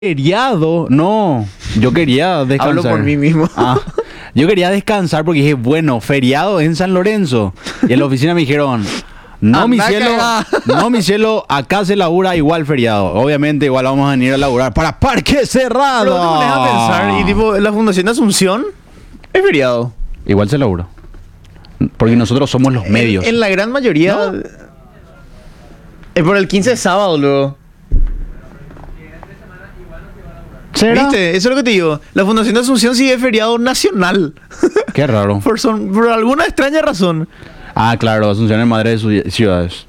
Feriado, no, yo quería descansar. Hablo por mí mismo. Yo quería descansar porque dije, bueno, feriado en San Lorenzo. Y en la oficina me dijeron, no, mi cielo, no, mi cielo, acá se labura igual feriado. Obviamente, igual vamos a venir a laburar para Parque Cerrado. Pero te pones a pensar, y tipo, la Fundación de Asunción es feriado. Igual se labura. Porque nosotros somos los medios. En la gran mayoría. ¿No? Es por el 15 de sábado, luego. ¿Será? ¿Viste? Eso es lo que te digo. La Fundación de Asunción sí es feriado nacional. Qué raro. Por alguna extraña razón. Ah, claro, Asunción es madre de sus ciudades.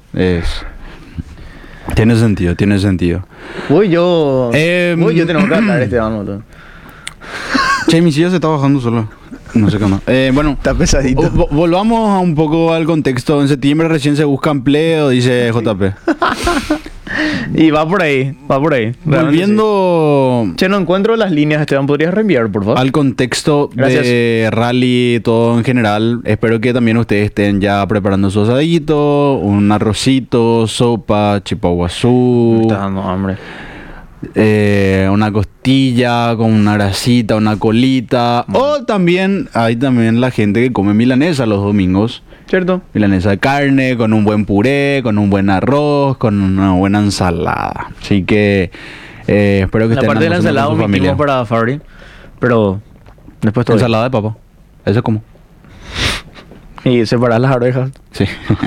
Tiene sentido, tiene sentido. Yo tengo que hablar este vamos. Che, mi silla se está bajando solo. No sé qué más. Bueno, Está pesadito. Volvamos a un poco al contexto. En septiembre recién se busca empleo, dice JP. Y va por ahí, va por ahí. Volviendo Sí. Che, no encuentro las líneas, Esteban. ¿Podrías reenviar, por favor? al contexto Gracias. de rally, todo en general, espero que también ustedes estén ya preparando su asadito, un arrocito, sopa, Me chipaguazú, está dando hambre. una costilla con una grasita, una colita. O también, hay también la gente que come milanesa los domingos. ¿Cierto? Milanesa de carne, con un buen puré, con un buen arroz, con una buena ensalada. Así que espero que La estén parte de la almorzando ensalada con su familia. omitimos para Fabri. Pero después todo. Ensalada de papa. Eso es como. Y separar las orejas. Sí.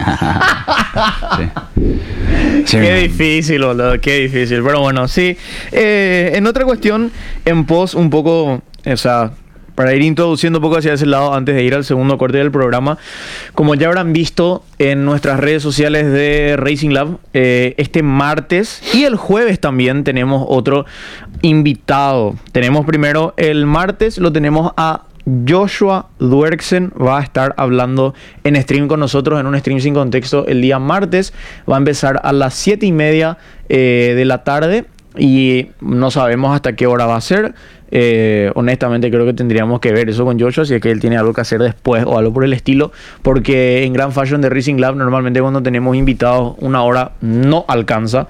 Sí. Sí, Qué difícil, boludo, qué difícil. Pero bueno, sí. En otra cuestión, en pos un poco, o sea, para ir introduciendo un poco hacia ese lado antes de ir al segundo corte del programa, como ya habrán visto en nuestras redes sociales de Racing Lab, este martes y el jueves también tenemos otro invitado. Tenemos primero el martes, lo tenemos a Joshua Duerksen, va a estar hablando en stream con nosotros, en un stream sin contexto el día martes. Va a empezar a las 7:30 de la tarde y no sabemos hasta qué hora va a ser. Honestamente creo que tendríamos que ver eso con Joshua, si es que él tiene algo que hacer después o algo por el estilo, porque en Grand Fashion de Racing Lab normalmente cuando tenemos invitados una hora no alcanza.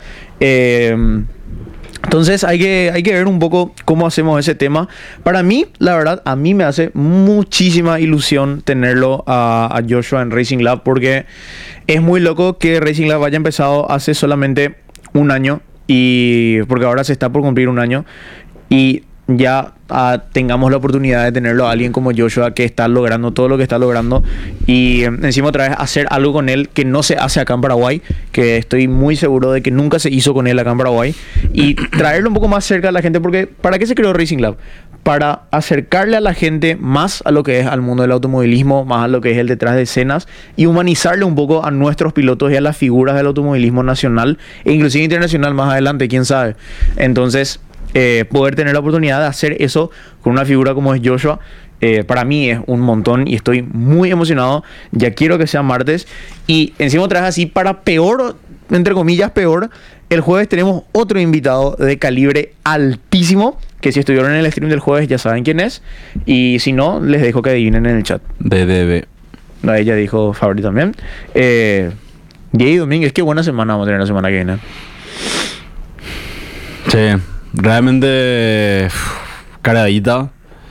Entonces hay que ver un poco cómo hacemos ese tema. Para mí, la verdad, a mí me hace muchísima ilusión tenerlo a Joshua en Racing Lab, porque es muy loco que Racing Lab haya empezado hace solamente un año, y porque ahora se está por cumplir un año, y ya tengamos la oportunidad de tenerlo a alguien como Joshua que está logrando todo lo que está logrando, y encima otra vez hacer algo con él que no se hace acá en Paraguay, que estoy muy seguro de que nunca se hizo con él acá en Paraguay, y traerlo un poco más cerca a la gente, porque ¿para qué se creó Racing Lab? Para acercarle a la gente más a lo que es al mundo del automovilismo, más a lo que es el detrás de escenas, y humanizarle un poco a nuestros pilotos y a las figuras del automovilismo nacional e inclusive internacional más adelante, quién sabe. Entonces poder tener la oportunidad de hacer eso con una figura como es Joshua, para mí es un montón y estoy muy emocionado. Ya quiero que sea martes, y encima otra vez así, para peor, entre comillas peor, el jueves tenemos otro invitado de calibre altísimo, que si estuvieron en el stream del jueves ya saben quién es, y si no, les dejo que adivinen en el chat. BBB. No, ella dijo Fabri también. Jay Domínguez, qué buena semana vamos a tener la semana que viene. Sí, realmente caradita.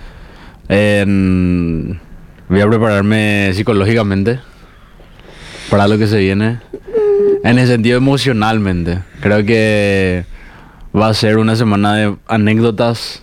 Voy a prepararme psicológicamente para lo que se viene. En el sentido emocionalmente. Creo que va a ser una semana de anécdotas,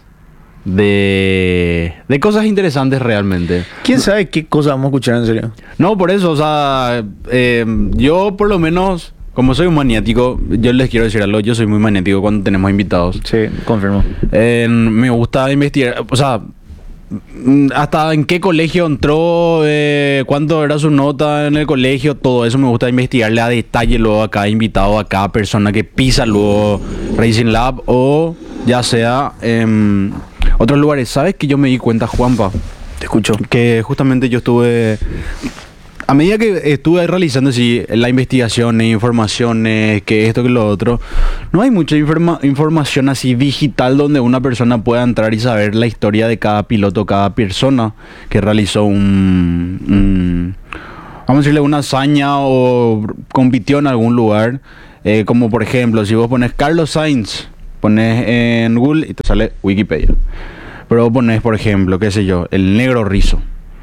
de cosas interesantes realmente. ¿Quién sabe qué cosa vamos a escuchar en serio? No, por eso, o sea, yo por lo menos, como soy un maniático, yo les quiero decir algo, yo soy muy maniático cuando tenemos invitados. Sí, confirmo. Me gusta investigar, o sea, hasta en qué colegio entró, cuánto era su nota en el colegio, todo eso me gusta investigarle a detalle luego a cada invitado, a cada persona que pisa luego Racing Lab, o ya sea otros lugares. ¿Sabes que yo me di cuenta, Juanpa? Te escucho. Que justamente yo estuve, a medida que estuve realizando así la investigación e informaciones, que esto, que lo otro, no hay mucha información así digital donde una persona pueda entrar y saber la historia de cada piloto, cada persona que realizó vamos a decirle, una hazaña o compitió en algún lugar. Como por ejemplo, si vos pones Carlos Sainz pones en Google y te sale Wikipedia. Pero pones, por ejemplo, qué sé yo, el Negro Rizo.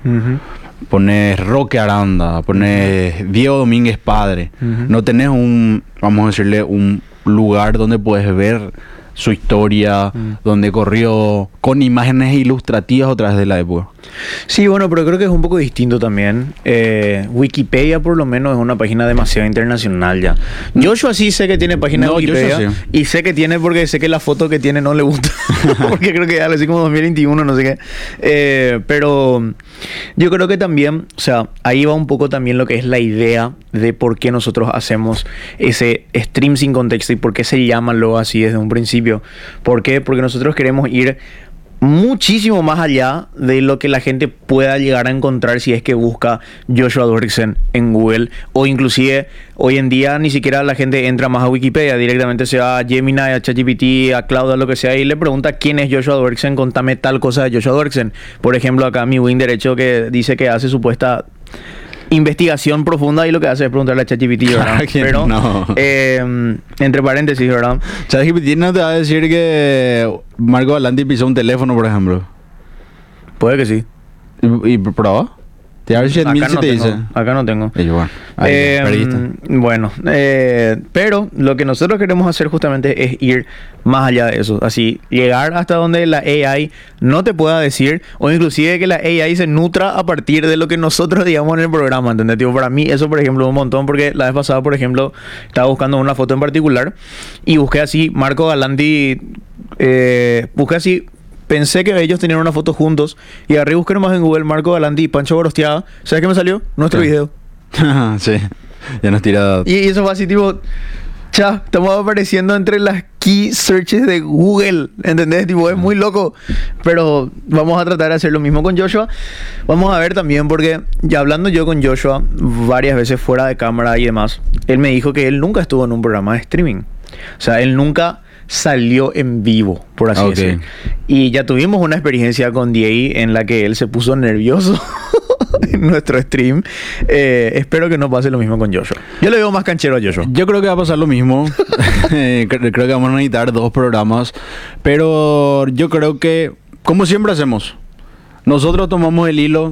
Pones Roque Aranda, pones Diego Domínguez Padre. No tenés vamos a decirle, un lugar donde puedes ver su historia, donde corrió con imágenes ilustrativas otra vez de la época. Sí, bueno, pero creo que es un poco distinto también. Wikipedia por lo menos es una página demasiado internacional ya. Joshua sí sé que tiene página de Wikipedia. Joshua sí. Y sé que tiene porque sé que la foto que tiene no le gusta. Porque creo que ya así como 2021, no sé qué. Pero yo creo que también, o sea, ahí va un poco también lo que es la idea de por qué nosotros hacemos ese stream sin contexto y por qué se llama luego así desde un principio. ¿Por qué? Porque nosotros queremos ir muchísimo más allá de lo que la gente pueda llegar a encontrar si es que busca Joshua Dorksen en Google, o inclusive hoy en día ni siquiera la gente entra más a Wikipedia, directamente se va a Gemini, a ChatGPT, a Claude, a lo que sea, y le pregunta quién es Joshua Dorksen, contame tal cosa de Joshua Dorksen. Por ejemplo, acá mi win derecho que dice que hace supuesta investigación profunda y lo que hace es preguntarle a ChatGPT, ¿verdad? Pero, no. Entre paréntesis, ¿verdad? ChatGPT no te va a decir que Marco Valenti pisó un teléfono, por ejemplo. Puede que sí. ¿Y prueba? ¿Te va a decir Acá si no te tengo, dice? acá no tengo. Y bueno, ahí perdiste. Bueno, pero lo que nosotros queremos hacer justamente es ir más allá de eso. Así, llegar hasta donde la AI no te pueda decir, o inclusive que la AI se nutra a partir de lo que nosotros digamos en el programa, ¿entendés? Tipo, para mí eso, por ejemplo, un montón, porque la vez pasada, por ejemplo, estaba buscando una foto en particular y busqué así, Marco Galanti, busqué así. Pensé que ellos tenían una foto juntos y arriba busqué nomás en Google Marco Galanti y Pancho Gorostiaga. ¿Sabes qué me salió? Nuestro video. Sí, ya nos tira. Y eso fue así tipo, estamos apareciendo entre las key searches de Google, ¿entendés? Tipo, es muy loco. Pero vamos a tratar de hacer lo mismo con Joshua. Vamos a ver también, porque ya hablando yo con Joshua varias veces fuera de cámara y demás, él me dijo que él nunca estuvo en un programa de streaming. O sea, él nunca salió en vivo, por así decirlo. Y ya tuvimos una experiencia con DA en la que él se puso nervioso en nuestro stream. Espero que no pase lo mismo con Joshua. Yo le veo más canchero a Joshua. Yo creo que va a pasar lo mismo. Creo que vamos a necesitar 2 programas. Pero yo creo que, como siempre hacemos, nosotros tomamos el hilo,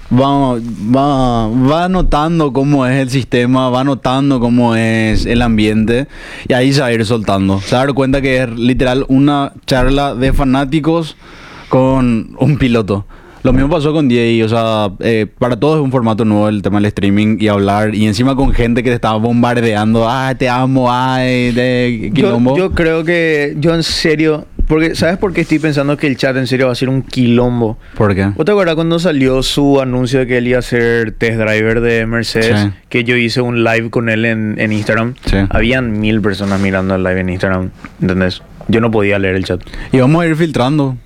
va notando cómo es el sistema, va notando cómo es el ambiente y ahí se va a ir soltando. Se va a dar cuenta que es literal una charla de fanáticos con un piloto. Lo mismo pasó con DA, o sea, para todos es un formato nuevo el tema del streaming y hablar, y encima con gente que te estaba bombardeando, te amo, de quilombo. Yo creo que, yo en serio, porque ¿sabes por qué estoy pensando que el chat en serio va a ser un quilombo? ¿Por qué? ¿Vos te acuerdas cuando salió su anuncio de que él iba a ser test driver de Mercedes? Sí. Que yo hice un live con él en Instagram. Sí. Habían 1000 personas mirando el live en Instagram, ¿entendés? Yo no podía leer el chat. Y vamos a ir filtrando.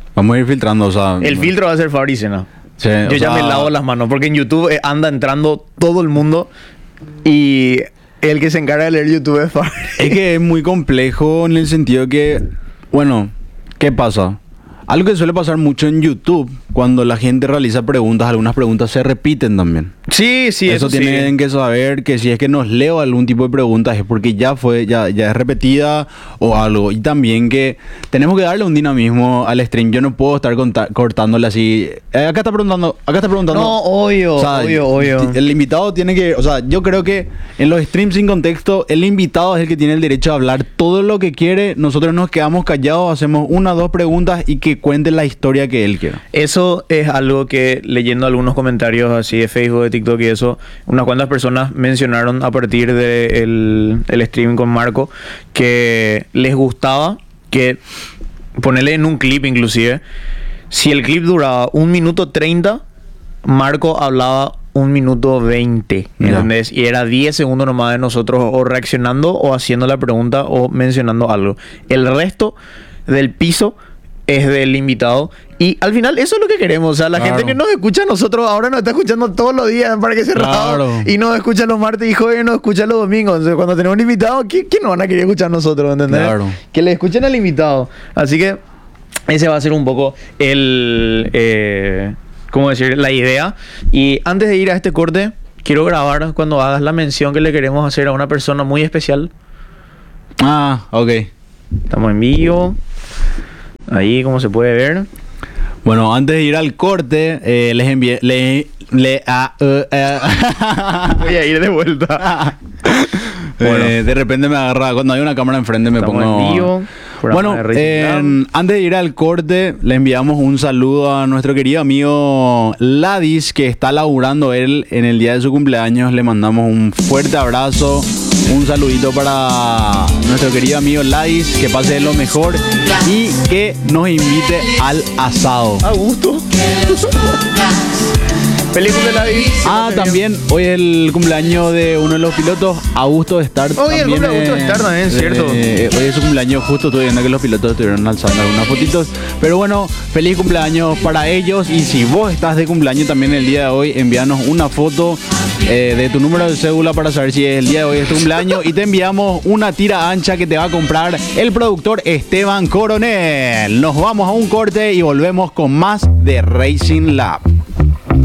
O sea... El filtro va a ser Fabricena. Sí, yo ya me lavo las manos, porque en YouTube anda entrando todo el mundo y el que se encarga de leer YouTube es Fabri. Es que es muy complejo en el sentido que, bueno, ¿qué pasa? Algo que suele pasar mucho en YouTube, cuando la gente realiza preguntas, algunas preguntas se repiten también. Sí, Eso tienen que saber, que si es que nos leo algún tipo de preguntas es porque ya es repetida o algo. Y también que tenemos que darle un dinamismo al stream. Yo no puedo estar cortándole así. Acá está preguntando. No, obvio, o sea, obvio. El invitado tiene que, o sea, yo creo que en los streams sin contexto, el invitado es el que tiene el derecho a hablar todo lo que quiere. Nosotros nos quedamos callados, hacemos 1 o 2 preguntas y que cuente la historia que él quiera. Eso es algo que, leyendo algunos comentarios así de Facebook, de TikTok y eso, unas cuantas personas mencionaron a partir del streaming con Marco que les gustaba que ponerle en un clip, inclusive si el clip duraba 1 minuto 30, Marco hablaba 1 minuto 20, ¿entendés? Y era 10 segundos nomás de nosotros o reaccionando o haciendo la pregunta o mencionando algo. El resto del piso es del invitado. Y al final eso es lo que queremos. O sea, la gente que nos escucha a nosotros ahora nos está escuchando todos los días en Parque Cerrado. Y nos escucha los martes y jueves y nos escucha los domingos. Entonces, cuando tenemos un invitado, ¿qué no van a querer escuchar a nosotros? ¿Entendés? Claro. Que le escuchen al invitado. Así que ese va a ser un poco ¿cómo decir? La idea. Y antes de ir a este corte, quiero grabar cuando hagas la mención que le queremos hacer a una persona muy especial. Ok. Estamos en vivo. Ahí, como se puede ver. Bueno, antes de ir al corte, les envié... Voy a ir de vuelta. Bueno. De repente me agarra, cuando hay una cámara enfrente me Estamos pongo... en vivo. Bueno, antes de ir al corte, le enviamos un saludo a nuestro querido amigo Ladis, que está laburando él en el día de su cumpleaños. Le mandamos un fuerte abrazo, un saludito para nuestro querido amigo Ladis, que pase lo mejor y que nos invite al asado. A gusto. Feliz cumpleaños. También hoy es el cumpleaños de uno de los pilotos, Augusto Start. Hoy el cumpleaños de Start también, cierto. Hoy es su cumpleaños, justo estoy viendo que los pilotos estuvieron alzando algunas fotitos. Pero bueno, feliz cumpleaños para ellos. Y si vos estás de cumpleaños también el día de hoy, envíanos una foto de tu número de cédula para saber si el día de hoy es tu cumpleaños. Y te enviamos una tira ancha que te va a comprar el productor Esteban Coronel. Nos vamos a un corte y volvemos con más de Racing Lab.